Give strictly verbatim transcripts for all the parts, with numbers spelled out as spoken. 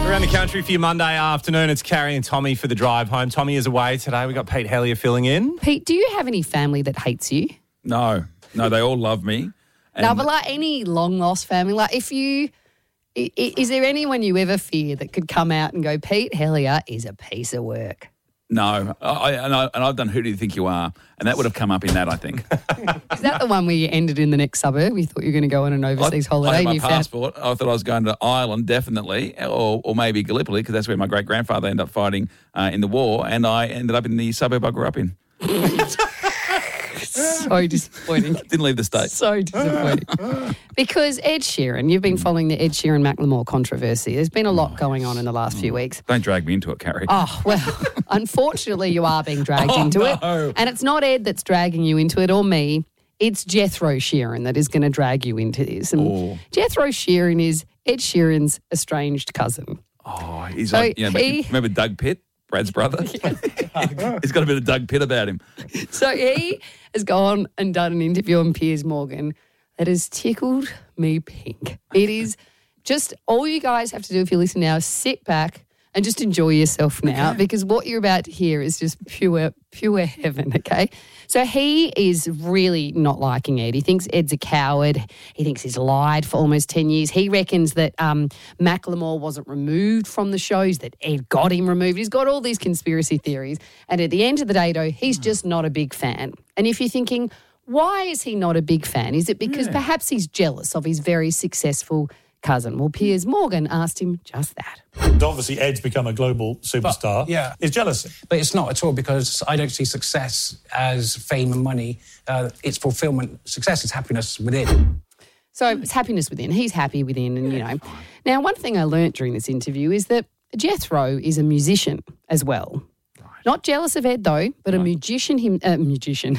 Around the country for your Monday afternoon, it's Carrie and Tommy for the drive home. Tommy is away today. We've got Pete Hellier filling in. Pete, do you have any family that hates you? No, no, they all love me. And No, but like any long-lost family, like if you... i- i- Is there anyone you ever fear that could come out and go, Pete Hellier is a piece of work? no, I, and, I, and I've done Who Do You Think You Are? And that would have come up in that, I think. Is that the one where you ended in the next suburb? You thought you were going to go on an overseas I, holiday? I had and my you found- passport. I thought I was going to Ireland, definitely, or, or maybe Gallipoli, because that's where my great-grandfather ended up fighting uh, in the war, and I ended up in the suburb I grew up in. So disappointing. Didn't leave the state. So disappointing. Because Ed Sheeran, you've been following the Ed Sheeran-Macklemore controversy. There's been a lot going on in the last few weeks. Don't drag me into it, Carrie. Oh, well, unfortunately you are being dragged Oh, into no. it. And it's not Ed that's dragging you into it or me. It's Jethro Sheeran that is going to drag you into this. And Oh. Jethro Sheeran is Ed Sheeran's estranged cousin. Oh, he's So like, you know, he- remember Doug Pitt, Brad's brother? He's got a bit of Doug Pitt about him. So he has gone and done an interview on Piers Morgan that has tickled me pink. It is just all you guys have to do if you listen now is sit back and just enjoy yourself now okay. because what you're about to hear is just pure, pure heaven, okay? So he is really not liking Ed. He thinks Ed's a coward. He thinks he's lied for almost ten years. He reckons that um, Macklemore wasn't removed from the shows, that Ed got him removed. He's got all these conspiracy theories. And at the end of the day, though, he's just not a big fan. And if you're thinking, why is he not a big fan? Is it because yeah. perhaps he's jealous of his very successful cousin? Well, Piers Morgan asked him just that. Obviously, Ed's become a global superstar. But, yeah. It's jealousy. But it's not at all, because I don't see success as fame and money. Uh, it's fulfillment. Success is happiness within. So it's happiness within. He's happy within, and, you know. Now, one thing I learnt during this interview is that Jethro is a musician as well. Not jealous of Ed, though, but a musician, him, uh, musician,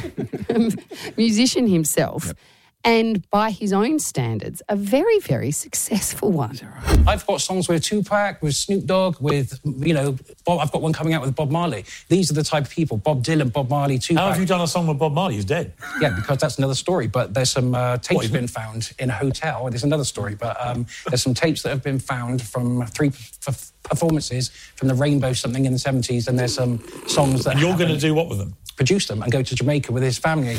musician himself. Yep. And by his own standards, a very, very successful one. I've got songs with Tupac, with Snoop Dogg, with, you know, Bob, I've got one coming out with Bob Marley. These are the type of people, Bob Dylan, Bob Marley, Tupac. How have you done a song with Bob Marley? He's dead. Yeah, because that's another story. But there's some uh, tapes been found in a hotel. There's another story. But um, there's some tapes that have been found from three f- performances from the Rainbow something in the seventies. And there's some songs that... And you're going to do what with them? Produce them and go to Jamaica with his family.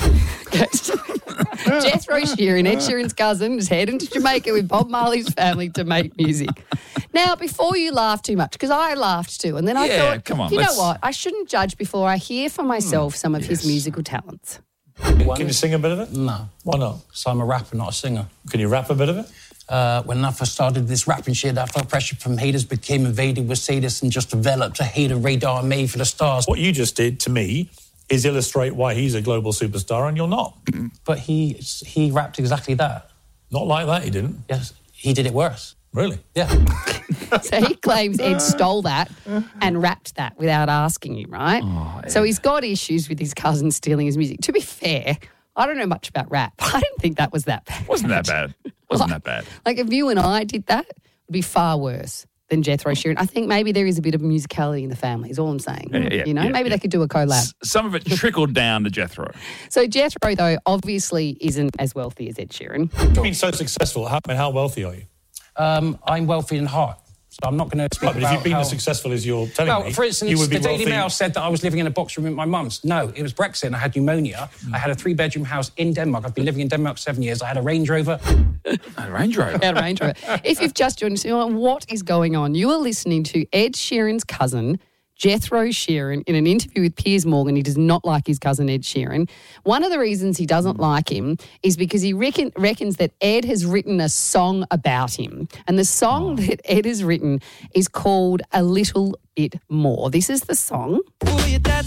Jethro Sheeran, Ed Sheeran's cousin, is heading to Jamaica with Bob Marley's family to make music. Now, before you laugh too much, because I laughed too, and then I yeah, thought, come on, you let's... know what, I shouldn't judge before I hear for myself some of yes. his musical talents. Can you sing a bit of it? No. Why not? So I'm a rapper, not a singer. Can you rap a bit of it? Uh, when I first started this rapping shit, I felt pressure from haters, became invaded with sadists and just developed a hater radar made for the stars. What you just did to me is illustrate why he's a global superstar and you're not. But he he rapped exactly that. Not like that, he didn't. Yes, he did it worse. Really? Yeah. So he claims Ed stole that and rapped that without asking you, right? Oh, so he's got issues with his cousin stealing his music. To be fair, I don't know much about rap. I didn't think that was that bad. Wasn't that bad. Wasn't like, that bad. Like if you and I did that, it would be far worse than Jethro Sheeran. I think maybe there is a bit of musicality in the family, is all I'm saying. Yeah, yeah, you know, yeah, maybe yeah. they could do a collab. S- some of it trickled down to Jethro. So Jethro, though, obviously isn't as wealthy as Ed Sheeran. You've been so successful. How, I mean, how wealthy are you? Um, I'm wealthy in heart. So I'm not going to speak right, but about if you've been how... as successful as you're telling well, me, for instance, you would be the Daily wealthy. Mail said that I was living in a box room with my mum's. No, it was Brexit and I had pneumonia. Mm. I had a three-bedroom house in Denmark. I've been living in Denmark seven years. I had a Range Rover. A Range Rover? I had a Range Rover. If you've just joined us, what is going on? You are listening to Ed Sheeran's cousin, Jethro Sheeran, in an interview with Piers Morgan. He does not like his cousin Ed Sheeran. One of the reasons he doesn't like him is because he reckon, reckons that Ed has written a song about him. And the song oh. that Ed has written is called A Little Bit More. This is the song.